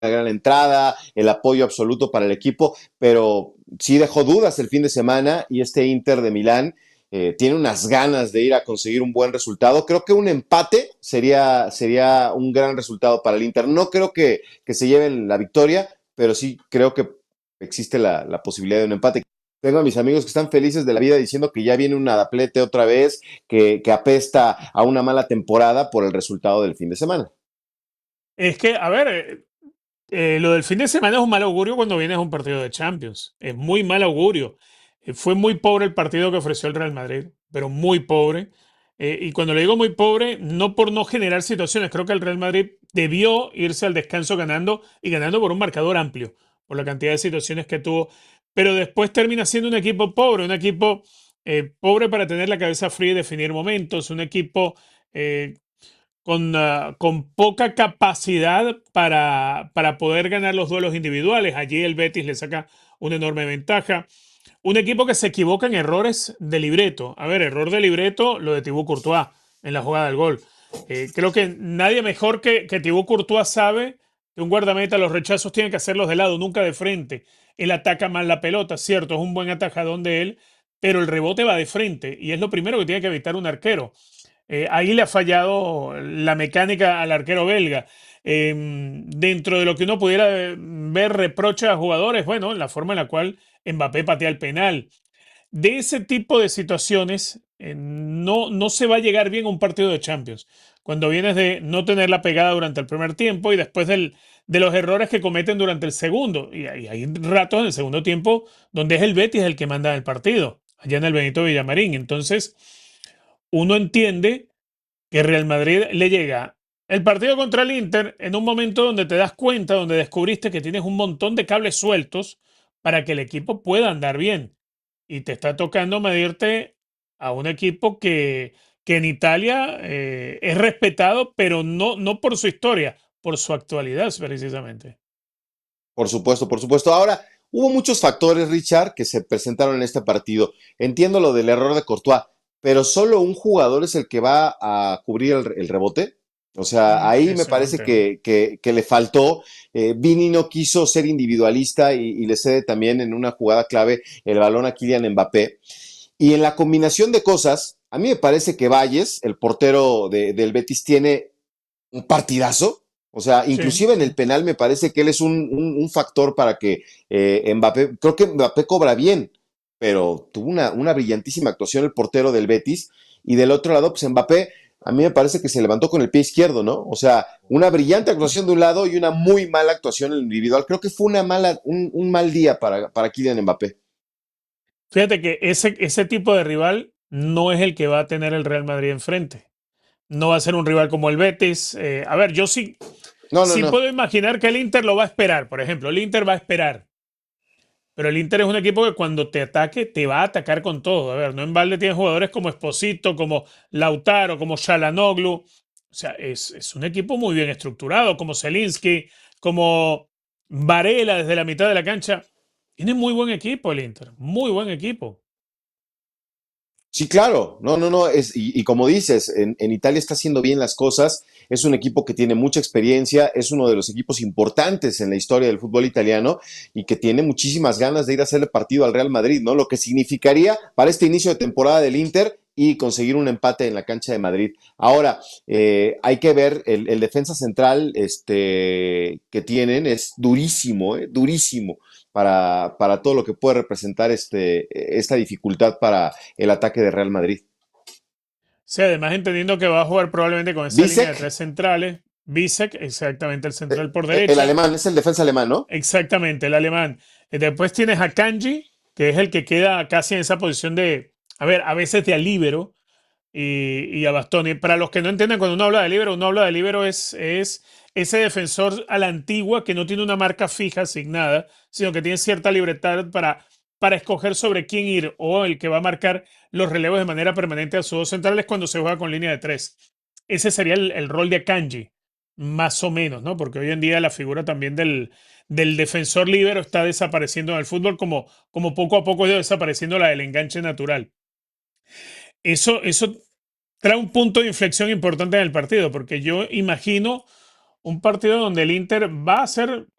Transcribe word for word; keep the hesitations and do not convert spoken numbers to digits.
gran entrada, el apoyo absoluto para el equipo, pero sí dejó dudas el fin de semana y este Inter de Milán eh, tiene unas ganas de ir a conseguir un buen resultado. Creo que un empate sería, sería un gran resultado para el Inter. No creo que, que se lleven la victoria, pero sí creo que existe la, la posibilidad de un empate. Tengo a mis amigos que están felices de la vida diciendo que ya viene un adaplete otra vez, que, que apesta a una mala temporada por el resultado del fin de semana. Es que, a ver, eh, eh, lo del fin de semana es un mal augurio cuando vienes a un partido de Champions. Es muy mal augurio. Eh, fue muy pobre el partido que ofreció el Real Madrid, pero muy pobre. Eh, y cuando le digo muy pobre, no por no generar situaciones, creo que el Real Madrid debió irse al descanso ganando y ganando por un marcador amplio, por la cantidad de situaciones que tuvo. Pero después termina siendo un equipo pobre, un equipo eh, pobre para tener la cabeza fría y definir momentos, un equipo eh, con, ah, con poca capacidad para, para poder ganar los duelos individuales. Allí el Betis le saca una enorme ventaja. Un equipo que se equivoca en errores de libreto. A ver, error de libreto, lo de Thibaut Courtois en la jugada del gol. Eh, creo que nadie mejor que, que Thibaut Courtois sabe que un guardameta los rechazos tiene que hacerlos de lado, nunca de frente. Él ataca mal la pelota, cierto, es un buen atajadón de él, pero el rebote va de frente y es lo primero que tiene que evitar un arquero. Eh, ahí le ha fallado la mecánica al arquero belga. Eh, dentro de lo que uno pudiera ver reproches a jugadores, bueno, la forma en la cual Mbappé patea el penal. De ese tipo de situaciones, eh, no, no se va a llegar bien a un partido de Champions. Cuando vienes de no tener la pegada durante el primer tiempo y después del, de los errores que cometen durante el segundo. Y hay, hay ratos en el segundo tiempo donde es el Betis el que manda el partido, allá en el Benito Villamarín. Entonces, uno entiende que Real Madrid le llega el partido contra el Inter en un momento donde te das cuenta, donde descubriste que tienes un montón de cables sueltos para que el equipo pueda andar bien. Y te está tocando medirte a un equipo que, que en Italia eh, es respetado, pero no, no por su historia, por su actualidad precisamente. Por supuesto, por supuesto. Ahora, hubo muchos factores, Richard, que se presentaron en este partido. Entiendo lo del error de Courtois, pero solo un jugador es el que va a cubrir el, el rebote. O sea, Mm, ahí me ese es buen parece tema. que, que, que le faltó. Eh, Vini no quiso ser individualista y, y, le cede también en una jugada clave el balón a Kylian Mbappé. Y en la combinación de cosas, a mí me parece que Valles, el portero de, del Betis, tiene un partidazo. O sea, Sí, inclusive en el sí. penal me parece que él es un, un, un factor para que eh, Mbappé, creo que Mbappé cobra bien, pero tuvo una, una brillantísima actuación el portero del Betis. Y del otro lado, pues Mbappé, a mí me parece que se levantó con el pie izquierdo, ¿no? O sea, una brillante actuación de un lado y una muy mala actuación en el individual. Creo que fue una mala, un, un mal día para, para Kylian Mbappé. Fíjate que ese, ese tipo de rival no es el que va a tener el Real Madrid enfrente. No va a ser un rival como el Betis. Eh, a ver, yo sí, No, no, sí no. puedo imaginar que el Inter lo va a esperar. Por ejemplo, el Inter va a esperar. Pero el Inter es un equipo que cuando te ataque, te va a atacar con todo. A ver, no en balde tiene jugadores como Esposito, como Lautaro, como Shalanoglu. O sea, es, es un equipo muy bien estructurado, como Zelinski, como Varela desde la mitad de la cancha. Tiene muy buen equipo el Inter, muy buen equipo. Sí, claro, no, no, no, es, y, y como dices, en, en Italia está haciendo bien las cosas, es un equipo que tiene mucha experiencia, es uno de los equipos importantes en la historia del fútbol italiano y que tiene muchísimas ganas de ir a hacerle partido al Real Madrid, ¿no? Lo que significaría para este inicio de temporada del Inter y conseguir un empate en la cancha de Madrid. Ahora, eh, hay que ver, el, el defensa central este, que tienen es durísimo, ¿eh? Durísimo para, para todo lo que puede representar este, esta dificultad para el ataque de Real Madrid. Sí, además entendiendo que va a jugar probablemente con esa línea de Bisek, tres centrales. Bisek, exactamente el eh, central por el derecha. alemán, es el defensa alemán, ¿no? Exactamente, el alemán. Eh, Después tienes a Kanji, que es el que queda casi en esa posición de, a ver, a veces de alíbero y, y a Bastoni. Para los que no entienden, cuando uno habla de líbero, uno habla de líbero es, es ese defensor a la antigua que no tiene una marca fija asignada, sino que tiene cierta libertad para, para escoger sobre quién ir o el que va a marcar los relevos de manera permanente a sus dos centrales cuando se juega con línea de tres. Ese sería el, el rol de Akanji, más o menos, ¿no? Porque hoy en día la figura también del, del defensor líbero está desapareciendo en el fútbol como, como poco a poco ha ido desapareciendo la del enganche natural. Eso, eso trae un punto de inflexión importante en el partido, porque yo imagino un partido donde el Inter va a ser